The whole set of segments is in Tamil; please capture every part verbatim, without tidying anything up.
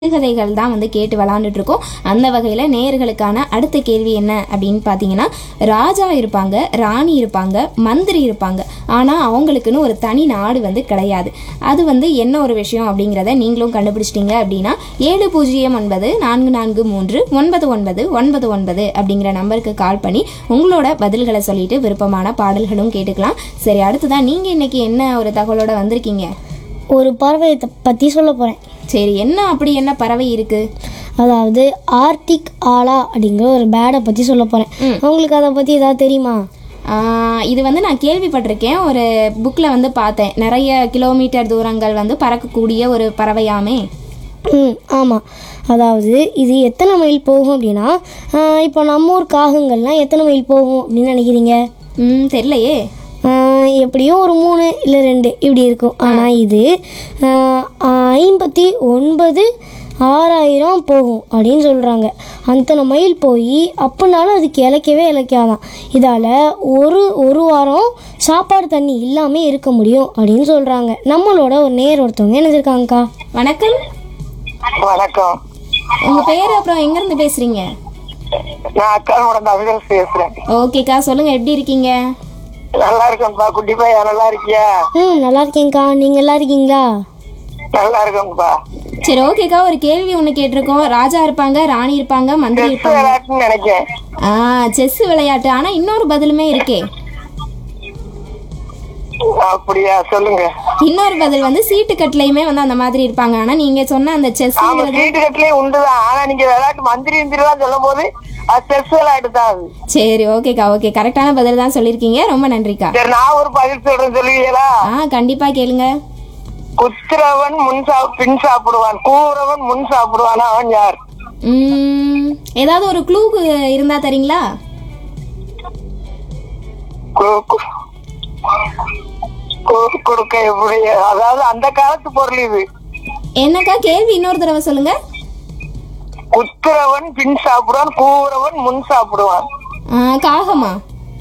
சிறுகதைகள் தான் வந்து கேட்டு விளாண்டுட்டு இருக்கோம். அந்த வகையில் நேயர்களுக்கான அடுத்த கேள்வி என்ன அப்படின்னு பார்த்தீங்கன்னா, ராஜா இருப்பாங்க, ராணி இருப்பாங்க, மந்திரி இருப்பாங்க. ஆனால் அவங்களுக்குன்னு ஒரு தனி நாடு வந்து கிடையாது. அது வந்து என்ன ஒரு விஷயம் அப்படிங்கிறத நீங்களும் கண்டுபிடிச்சிட்டிங்க அப்படின்னா ஏழு பூஜ்ஜியம் ஒன்பது நான்கு நான்கு மூன்று ஒன்பது ஒன்பது ஒன்பது ஒன்பது அப்படிங்கிற நம்பருக்கு கால் பண்ணி உங்களோட பதில்களை சொல்லிட்டு விருப்பமான பாடல்களும் கேட்டுக்கலாம். சரி, அடுத்ததான் நீங்கள் இன்னைக்கு என்ன ஒரு தகவலோட வந்திருக்கீங்க? ஒரு பறவையை பற்றி சொல்ல போகிறேன். சரி, என்ன அப்படி என்ன பறவை இருக்கு? அதாவது ஆர்டிக் ஆலா அப்படிங்கிற ஒரு பேடை பற்றி சொல்ல போகிறேன். உங்களுக்கு அதை பற்றி ஏதாவது தெரியுமா? ஆஹ் இது வந்து நான் கேள்விப்பட்டிருக்கேன். ஒரு புக்கில் வந்து பார்த்தேன். நிறைய கிலோமீட்டர் தூரங்கள் வந்து பறக்கக்கூடிய ஒரு பறவையாமே. ம் ஆமாம். அதாவது இது எத்தனை மைல் போகும் அப்படின்னா, ஆஹ் இப்போ நம்ம ஊர் காகங்கள்லாம் எத்தனை மைல் போகும் அப்படின்னு நினைக்கிறீங்க? ம் தெரியலையே. ஆஹ் எப்படியோ ஒரு மூணு இல்லை ரெண்டு இப்படி இருக்கும். ஆனால் இது ஆஹ் ஐம்பத்தி ஒன்பது ஆறாயிரம் போகும் அப்படின்னு சொல்கிறாங்க. அத்தனை மைல் போய் அப்படின்னாலும் அதுக்கு இலைக்கவே இலைக்காதான். இதால் ஒரு ஒரு வாரம் சாப்பாடு தண்ணி இல்லாமல் இருக்க முடியும் அப்படின்னு சொல்கிறாங்க. நம்மளோட ஒரு நேர் ஒருத்தவங்க நினைச்சிருக்காங்கக்கா. வணக்கம். வணக்கம். உங்க பேர் அப்புறம் எங்க இருந்து பேசுறீங்க? நான் அக்காவோட தமிழ் பேசுறேன். ஓகேக்கா, சொல்லுங்க, எப்படி இருக்கீங்க? நல்லா இருக்கேன்ப்பா. குட்டி பையன் நல்லா இருக்கியா? ம் நல்லா இருக்கேங்க்கா. நீங்கள் நல்லா இருக்கீங்களா? நல்லா இருக்கேன்ப்பா. சரி, ஓகேக்கா, ஒரு கேள்வி ஒன்று கேட்டிருக்கோம். ராஜா இருப்பாங்க, ராணி இருப்பாங்க, மந்திரி செஸ் இருப்பாங்க. விளையாட்டுன்னு நினைக்கிறேன். ஆ செஸ் விளையாட்டு. ஆனா இன்னொரு பதிலுமே இருக்கே. அப்படியா? சொல்லுங்க. இன்னொரு பதில் வந்து சீட்டு கட்டுலையுமே வந்து அந்த மாதிரி இருப்பாங்க. ஆனா நீங்க சொன்ன அந்த செஸ். ஆமா, சீட்டு கட்டிலே உண்டுதான். ஆனா நீங்க விளையாட்டு மந்திரி இந்திரிலாம் சொல்லும் போது அது செஸ் விளையாட்டு தான் அது. சரி, ஓகேக்கா, ஓகே, கரெக்டான பதில் தான் சொல்லியிருக்கீங்க. ரொம்ப நன்றிக்கா. சரி, நான் ஒரு பதில் சொல்றேன், சொல்லுவீங்களா? ஆ கண்டிப்பா கேளுங்க. குத்துறவன் முன் சா பின் சாப்பிடுவான், கூறவன் முன் சாப்பிடுவான், அவன் யார்? ம் ஏதாவது ஒரு க்ளூ இருந்தா தரீங்களா? கு- கு- கு- கொடுக்க எப்படி? அதாவது அந்த காலத்து பொருள் இது. என்னக்கா கேள்வி இன்னொரு தடவை சொல்லுங்க. குத்துறவன் பின் சாப்பிடுவான், கூறவன் முன் சாப்பிடுவான். ஆ, காகமா?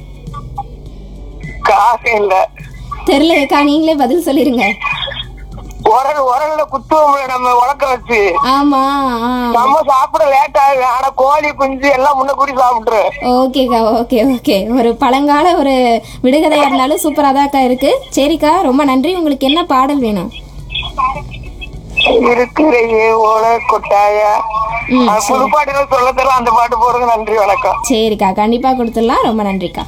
காசு இல்ல. தெரியலையேக்கா, நீங்களே பதில் சொல்லிருங்க. உரல் உரல்ல குத்துவோம்ல நம்ம உலக்க வச்சு. ஆமா. ஆ. நம்ம சாப்பிட லேட் ஆகும். ஆனா கோழி குஞ்சு எல்லாம் முன்ன கூடி சாப்பிட்டுரு. ஓகேக்கா, ஓகே ஓகே ஒரு பழங்கால ஒரு விடுகதையா இருந்தாலும் சூப்பரா தான்க்கா இருக்கு. சரிக்கா, ரொம்ப நன்றி. உங்களுக்கு என்ன பாடல் வேணும்? இருக்கிறையே ஓல கொட்டாயா. ம், அது புது பாட்டுல சொல்ல தர அந்த பாட்டு போடுங்க. நன்றி, வணக்கம். சரிக்கா, கண்டிப்பா கொடுத்துடலாம். ரொம்ப நன்றிக்கா.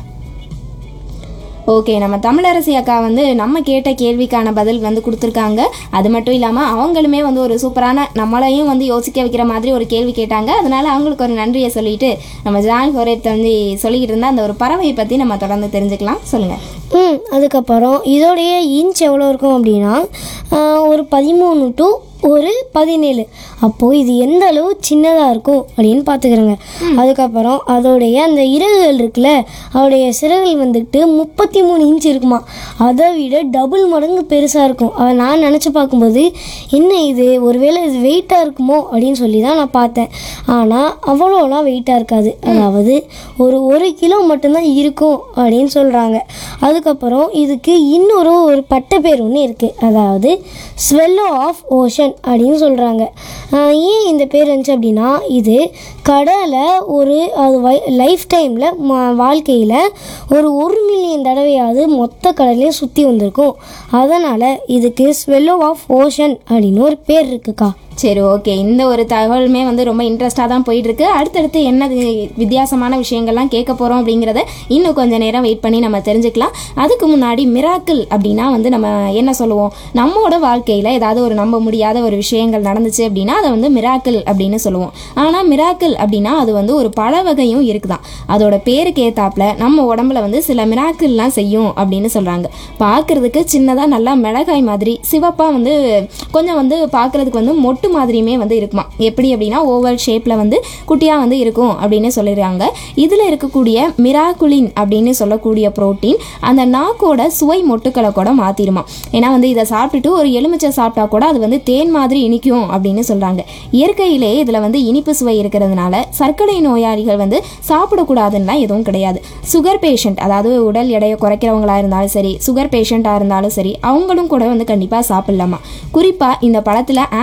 ஓகே, நம்ம தமிழரசி அக்கா வந்து நம்ம கேட்ட கேள்விக்கான பதில் வந்து கொடுத்துருக்காங்க. அது மட்டும் இல்லாமல் அவங்களுமே வந்து ஒரு சூப்பரான, நம்மளையும் வந்து யோசிக்க வைக்கிற மாதிரி ஒரு கேள்வி கேட்டாங்க. அதனால அவங்களுக்கு ஒரு நன்றியை சொல்லிட்டு நம்ம ஜான் ஹோரேத் வந்து சொல்லிக்கிட்டு இருந்தால் அந்த ஒரு பறவையை பற்றி நம்ம தொடர்ந்து தெரிஞ்சுக்கலாம். சொல்லுங்கள். ம் அதுக்கப்புறம் இதோடைய இன்ச் எவ்வளோ இருக்கும் அப்படின்னா ஆஹ் ஒரு பதிமூணு டு ஒரு பதினேழு. அப்போது இது எந்த அளவு சின்னதாக இருக்கும் அப்படின்னு பார்த்துக்கிறோங்க. அதுக்கப்புறம் அதோடைய அந்த இறகுகள் இருக்குல்ல, அதோடைய சிறகுகள் வந்துட்டு முப்பத்தி மூணு இன்ச் இருக்குமா. அதை விட டபுள் மடங்கு பெருசாக இருக்கும். அதை நான் நினச்சி பார்க்கும்போது என்ன இது, ஒருவேளை இது வெயிட்டாக இருக்குமோ அப்படின்னு சொல்லி தான் நான் பார்த்தேன். ஆனால் அவ்வளோலாம் வெயிட்டாக இருக்காது. அதாவது ஒரு ஒரு கிலோ மட்டும்தான் இருக்கும் அப்படின்னு சொல்கிறாங்க. அதுக்கப்புறம் இதுக்கு இன்னொரு ஒரு பட்ட பேர் ஒன்று இருக்குது. அதாவது ஸ்வெல்லோ ஆஃப் ஓஷன் அப்படின்னு சொல்கிறாங்க. ஏன் இந்த பேர் இருந்துச்சு அப்படின்னா, இது கடலை ஒரு அது வை லைஃப் டைமில் வாழ்க்கையில் ஒரு ஒரு மில்லியன் தடவையாவது மொத்த கடலையும் சுற்றி வந்திருக்கும். அதனால் இதுக்கு ஸ்வெல்லோ ஆஃப் ஓஷன் அப்படின்னு ஒரு பேர் இருக்குக்கா. சரி, ஓகே, இந்த ஒரு தகவலுமே வந்து ரொம்ப இன்ட்ரெஸ்டாக தான் போயிட்டுருக்கு. அடுத்தடுத்து என்ன வித்தியாசமான விஷயங்கள்லாம் கேட்க போகிறோம் அப்படிங்கிறத இன்னும் கொஞ்சம் நேரம் வெயிட் பண்ணி நம்ம தெரிஞ்சுக்கலாம். அதுக்கு முன்னாடி மிராக்கிள் அப்படின்னா வந்து நம்ம என்ன சொல்லுவோம்? நம்மளோட வாழ்க்கையில் ஏதாவது ஒரு நம்ப முடியாத ஒரு விஷயங்கள் நடந்துச்சு அப்படின்னா அதை வந்து மிராக்கிள் அப்படின்னு சொல்லுவோம். ஆனால் மிராக்கிள் அப்படின்னா அது வந்து ஒரு பல வகையும் இருக்குதான். அதோட பேருக்கு ஏத்தாப்புல நம்ம உடம்புல வந்து சில மிராக்கிள்லாம் செய்யும் அப்படின்னு சொல்கிறாங்க. பார்க்குறதுக்கு சின்னதாக நல்லா மிளகாய் மாதிரி சிவப்பாக வந்து கொஞ்சம் வந்து பார்க்குறதுக்கு வந்து மொட்டு மாதிரியுமே வந்து இருக்குமா. எப்படி அப்படின்னா ஓவல் ஷேப்பில் வந்து குட்டியாக வந்து இருக்கும் அப்படின்னு சொல்லிடுறாங்க. இதில் இருக்கக்கூடிய மிராக்குலின் அப்படின்னு சொல்லக்கூடிய புரோட்டீன் அந்த நாக்கோட சுவை மொட்டுக்களை கூட மாற்றிடுமா. ஏன்னா வந்து இதை சாப்பிட்டுட்டு ஒரு எலுமிச்சை சாப்பிட்டா கூட அது வந்து தேன் மாதிரி இனிக்கும் அப்படின்னு சொல்கிறாங்க. இயற்கையிலே இதில் வந்து இனிப்பு சுவை இருக்கிறதுனால சர்க்கரை நோயாளிகள் வந்து சாப்பிடக்கூடாதுன்னா எதுவும் கிடையாது. சுகர் பேஷண்ட், அதாவது உடல் எடையை குறைக்கிறவங்களா இருந்தாலும் சரி, சுகர் பேஷண்ட்டாக இருந்தாலும் சரி, அவங்களும் கூட வந்து கண்டிப்பாக சாப்பிடலாமா. குறிப்பாக இந்த பழத்தில் ஆந்தோசைன்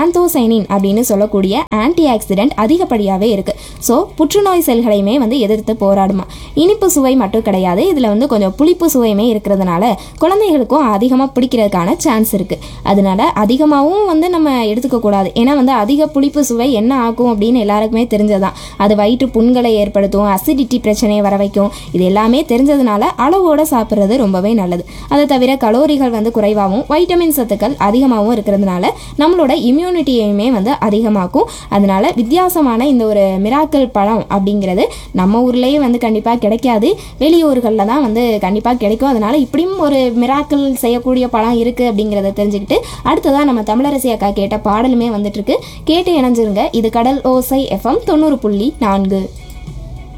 தியோனைனின் அப்படின்னு சொல்லக்கூடிய ஆன்டி ஆக்சிடென்ட் அதிகப்படியாகவே இருக்குது. ஸோ புற்றுநோய் செல்களையுமே வந்து எதிர்த்து போராடுமா. இனிப்பு சுவை மட்டும் கிடையாது, இதில் வந்து கொஞ்சம் புளிப்பு சுவையுமே இருக்கிறதுனால குழந்தைகளுக்கும் அதிகமாக பிடிக்கிறதுக்கான சான்ஸ் இருக்குது. அதனால அதிகமாகவும் வந்து நம்ம எடுத்துக்கக்கூடாது. ஏன்னா வந்து அதிக புளிப்பு சுவை என்ன ஆகும் அப்படின்னு எல்லாருக்குமே தெரிஞ்சதான். அது வயிற்று புண்களை ஏற்படுத்தும், அசிடிட்டி பிரச்சனையை வர வைக்கும். இது எல்லாமே தெரிஞ்சதுனால அளவோடு சாப்பிட்றது ரொம்பவே நல்லது. அதை தவிர கலோரிகள் வந்து குறைவாகவும் வைட்டமின் சத்துக்கள் அதிகமாகவும் இருக்கிறதுனால நம்மளோட இம்யூனிட்டியையுமே வந்து அதிகமாக்கும். அதனால வித்தியாசமான இந்த ஒரு மிராக்கிள் பழம் அப்படிங்கிறது நம்ம ஊர்லேயே வந்து கண்டிப்பாக கிடைக்காது, வெளியூர்களில் தான் வந்து கண்டிப்பாக கிடைக்கும். அதனால இப்படியும் ஒரு மிராக்கிள் செய்யக்கூடிய பழம் இருக்குது அப்படிங்கிறத தெரிஞ்சுக்கிட்டு அடுத்ததான் நம்ம தமிழரசி அக்கா கேட்ட பாடலுமே வந்துட்டு இருக்கு. கேட்டு இணைஞ்சிருங்க. இது கடல் ஓசை எஃப்எம் தொண்ணூறு புள்ளி நான்கு.